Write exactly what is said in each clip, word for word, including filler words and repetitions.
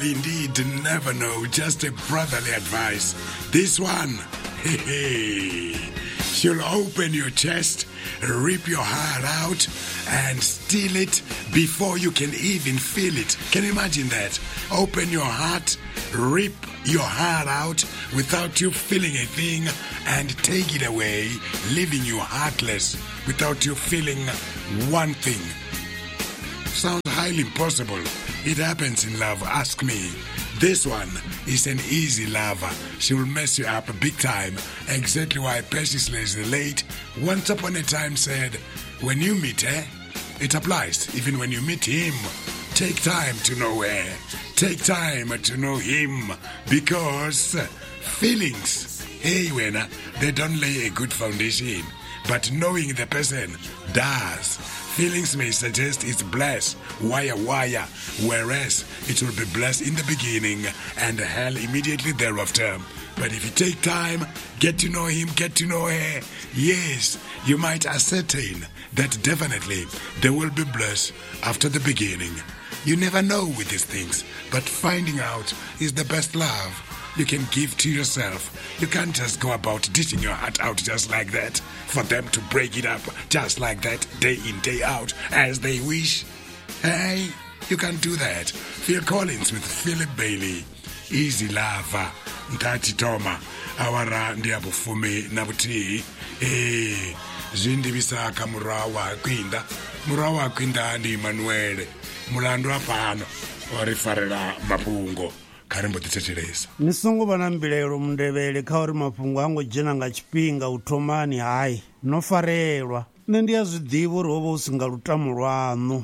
Indeed, never know, just a brotherly advice. This one, hey, hey, she'll open your chest, rip your heart out, and steal it before you can even feel it. Can you imagine that? Open your heart, rip your heart out without you feeling a thing, and take it away, leaving you heartless without you feeling one thing. Sounds highly impossible. It happens in love, ask me. This one is an easy lover. She will mess you up big time. Exactly why Percy Sledge the late once upon a time said, when you meet her, it applies. Even when you meet him, take time to know her. Take time to know him. Because feelings, hey, when they don't lay a good foundation. But knowing the person does. Feelings may suggest it's blessed, wire, wire, whereas it will be blessed in the beginning and hell immediately thereafter. But if you take time, get to know him, get to know her, yes, you might ascertain that definitely they will be blessed after the beginning. You never know with these things, but finding out is the best love you can give to yourself. You can't just go about dishing your heart out just like that for them to break it up just like that day in, day out as they wish. Hey, you can't do that. Phil Collins with Philip Bailey. Easy lover. Ntati Toma. Awara ndiabufume nabuti. Eh, zindi bisaka murawa kwinda. Murawa kwinda ndi Manuele. Mulando apano. Warifarela mapungo. Karimbo titetereza nisongo bana mbilero mundebele khauri mapungo ango jena nga chipinga utomani hai nofarelwa nne ndi azwiḓivha uri hovha usinga lutamo lwanu.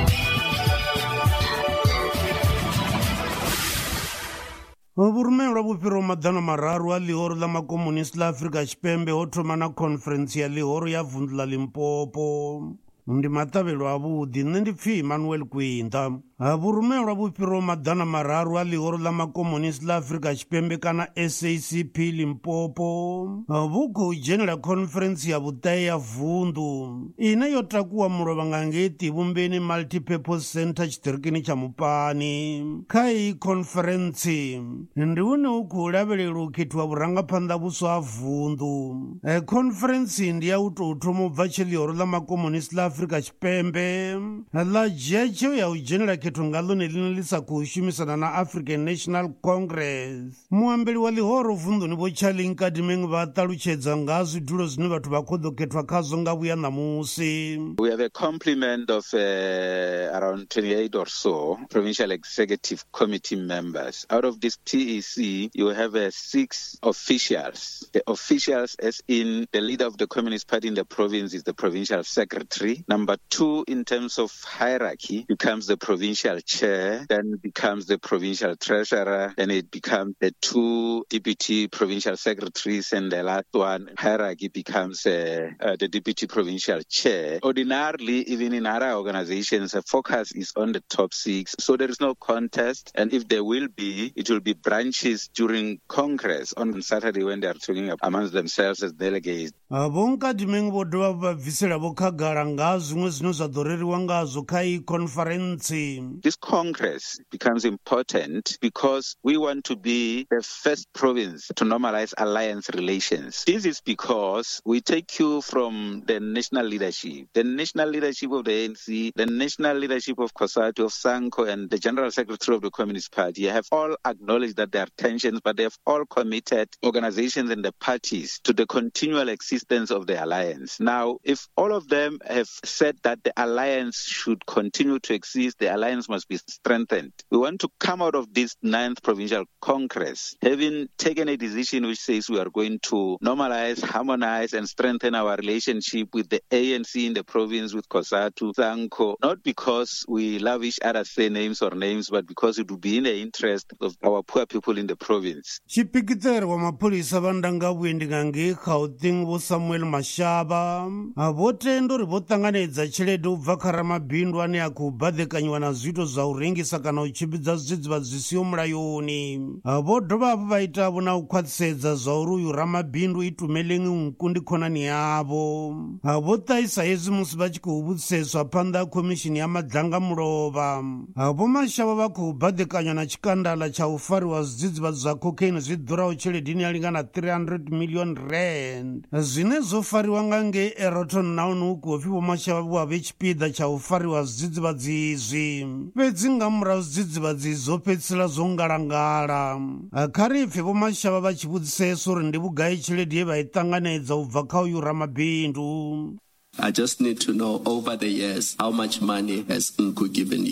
Vurumela vupiro madana mararu a lihoro la makomunisti la Afrika Tshipembe ho thoma na conference ya lihoro ya vundu la Limpopo. Ndi matavelo avhuḓi nne ndi pfi Emmanuel Kwinda. Vurumela vupiro madana mararu a lihoro la makomunisti la Afrika Tshipembe kana S A C P Limpopo vu khou dzhenela conference ya vhuṱae ya vundu ine yo takuwa mulovha nga ngei Tivhumbeni Multipurpose Center tshiṱirikini tsha Mupani. Kha iyi conference ndi hune hu khou lavhelela u khethiwa vhurangaphanḓa vhuswa ha vundu. Conference ndi ya u tou thoma u bva tshe lihoro la makomunisti la Afrika Tshipembe la dzhia tsheo ya u dzhenela khetho nga ḽone ḽine ḽi sa khou shumisana na African National Congress. Muambeli wa lihoro vunḓuni Vho Charlie Nkadimeng vha ṱalutshedza nga zwidulo zwine vhathu vha khou ḓo khethwa khazwo nga vhuya ṋamusi. We have a complement of uh, around twenty-eight or so provincial executive committee members. Out of this P E C, you have uh, six officials. The officials, as in the leader of the Communist Party in the province, is the provincial secretary. Number two, in terms of hierarchy, becomes the provincial chair, then becomes the provincial treasurer, then it becomes the two deputy provincial secretaries, and the last one, hierarchy, becomes uh, uh, the deputy provincial chair. Ordinarily, even in other organizations, the focus is on the top six, so there is no contest, and if there will be, it will be branches during Congress on Saturday when they are talking amongst themselves as delegates. Vonkadimeng vho dovha vha bvisela vho khagala nga zwiṅwe zwine zwa ḓo reriwa ngazwo kha iyi conference. This Congress becomes important because we want to be the first province to normalize alliance relations. This is because we take cue from the national leadership, the national leadership of the A N C, the national leadership of COSATU, of SANCO, and the General Secretary of the Communist Party have all acknowledged that there are tensions, but they have all committed organizations and the parties to the continual existence of the alliance. Now, if all of them have said that the alliance should continue to exist, the alliance must be strengthened. We want to come out of this ninth provincial congress having taken a decision which says we are going to normalize, harmonize, and strengthen our relationship with the A N C in the province, with COSATU, SANCO, not because we love each other's surnames or names, but because it would be in the interest of our poor people in the province. Chipikitere wa mapolisa vandanga vhuendi nga ngei Gauteng Vho Samuel Mashaba vho tenda uri vho ṱanganedza tshelede u bva kha ramabindu ane a khou baḓekanyiwa na zwiito zwa u rengisa kana u tshimbidza zwidzidzivhadzi zwi siho mulayoni. Vho dovha hafhu vha ita na u khwaṱhisedza zwa uri uyu ramabindu i Itumeleng Nku ndi khonani yavho. Vho ṱahisa hezwi musi vha tshi khou vhudziseswa phanḓa ha khomishini ya madlanga mulovha. Vho Mashaba vha khou baḓekanywa na tshikandala tsha u fariwa zwidzidzivhadzi zwa cocaine zwi ḓuraho tshelede ya lingana three hundred million rand zwine zwo fariwa nga ngei Eroton nahone hu khou pfi Vho Mashaba vha vhe tshipiḓa tsha u fariwa zwidzidzivhadzi izwi. Fhedzi nga murahu zwidzidzivhadzi zwo fhedzisela zwo ngalangala. Kha ri pfe Vho Mashaba vha tshi vhudzisesa uri ndi vhugai tshelede ye vha i ṱanganedza u bva kha uyu ramabindu. I just need to know over the years how much money has Nku given you.